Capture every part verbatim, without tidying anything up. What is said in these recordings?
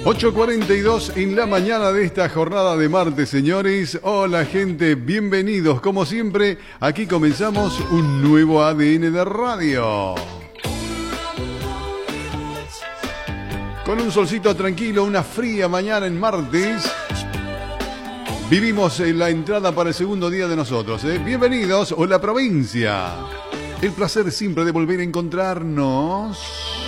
ocho cuarenta y dos en la mañana de esta jornada de martes, señores. Hola, gente, bienvenidos. Como siempre, aquí comenzamos un nuevo A D N de radio. Con un solcito tranquilo, una fría mañana en martes. Vivimos en la entrada para el segundo día de nosotros, ¿eh? Bienvenidos, hola provincia. El placer siempre de volver a encontrarnos.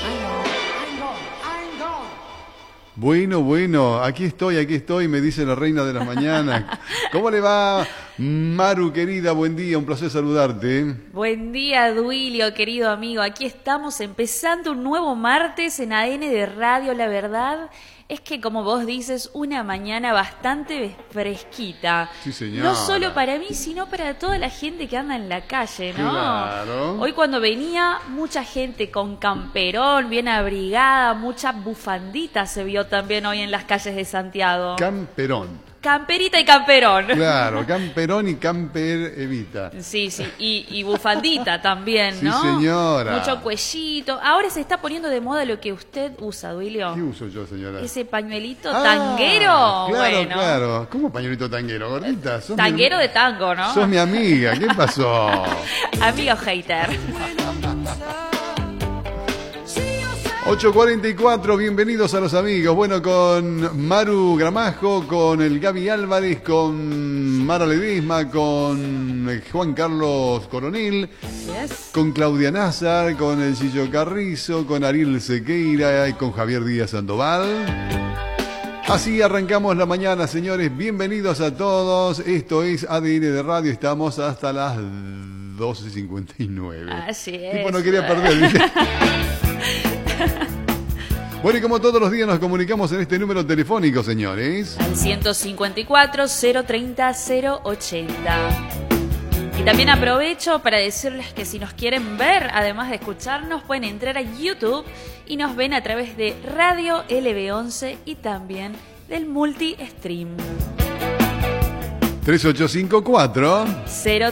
Bueno, bueno, aquí estoy, aquí estoy, me dice la reina de las mañanas. ¿Cómo le va, Maru, querida? Buen día, un placer saludarte. Buen día, Duilio, querido amigo. Aquí estamos empezando un nuevo martes en A D N de Radio. La verdad es que, como vos dices, una mañana bastante fresquita. Sí, señora. No solo para mí, sino para toda la gente que anda en la calle, ¿no? Claro. Hoy cuando venía, mucha gente con camperón, bien abrigada, mucha bufandita se vio también hoy en las calles de Santiago. Camperón. Camperita y camperón. Claro, camperón y camper evita. Sí, sí, y, y bufandita también, ¿no? Sí, señora. Mucho cuellito. Ahora se está poniendo de moda lo que usted usa, Duilio. ¿Qué uso yo, señora? Ese pañuelito Ah, tanguero. Claro, bueno. claro. ¿Cómo pañuelito tanguero, gordita? Sos Tanguero mi... de tango, ¿no? Sos mi amiga, ¿qué pasó? Amigo hater. ocho cuarenta y cuatro, bienvenidos a los amigos. Bueno, con Maru Gramajo, con el Gaby Álvarez, con Mara Ledesma, con Juan Carlos Coronel, Yes. con Claudia Nazar, con el Gillo Carrizo, con Ariel Sequeira y con Javier Díaz Sandoval. Así arrancamos la mañana, señores. Bienvenidos a todos. Esto es A D N de Radio. Estamos hasta las doce cincuenta y nueve. Así es. Tipo, no quería perder, ¿viste? Bueno, y como todos los días nos comunicamos en este número telefónico, señores. Al ciento cincuenta y cuatro, cero treinta, cero ochenta. Y también aprovecho para decirles que si nos quieren ver, además de escucharnos, pueden entrar a YouTube y nos ven a través de Radio L B once y también del multi-stream. tres ocho cinco cuatro cero